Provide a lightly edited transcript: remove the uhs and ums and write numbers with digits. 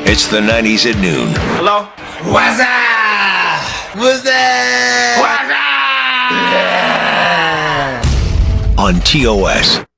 It's the 90s at noon. Hello? What's up? What's up? What's up? On TOS.